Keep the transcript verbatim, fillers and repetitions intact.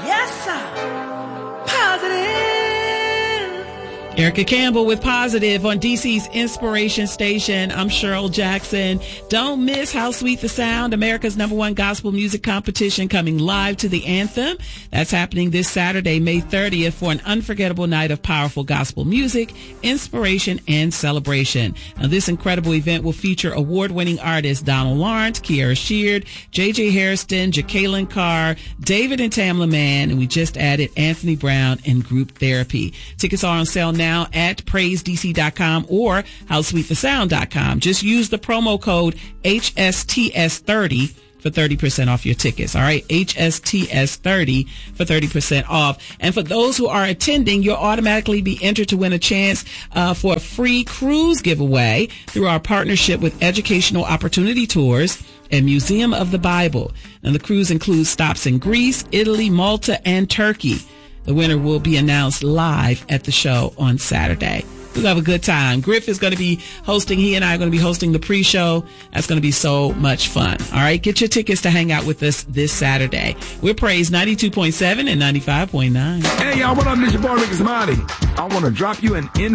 Yes, sir. Positive. Erica Campbell with Positive on D C's Inspiration Station. I'm Cheryl Jackson. Don't miss How Sweet the Sound, America's number one gospel music competition, coming live to the Anthem. That's happening this Saturday, May thirtieth, for an unforgettable night of powerful gospel music, inspiration, and celebration. Now, this incredible event will feature award-winning artists Donald Lawrence, Kiara Sheard, J J Hairston, Jacqueline Carr, David and Tamla Mann, and we just added Anthony Brown and Group Therapy. Tickets are on sale now now at praise d c dot com or how sweet the sound dot com. Just use the promo code H S T S thirty for thirty percent off your tickets. All right. H S T S thirty for thirty percent off. And for those who are attending, you'll automatically be entered to win a chance uh, for a free cruise giveaway through our partnership with Educational Opportunity Tours and Museum of the Bible. And the cruise includes stops in Greece, Italy, Malta, and Turkey. The winner will be announced live at the show on Saturday. We'll have a good time. Griff is going to be hosting. He and I are going to be hosting the pre-show. That's going to be so much fun. All right. Get your tickets to hang out with us this Saturday. We're Praise ninety-two point seven and ninety-five point nine. Hey, y'all. What up? This your boy, Rick Asmati. I want to drop you an in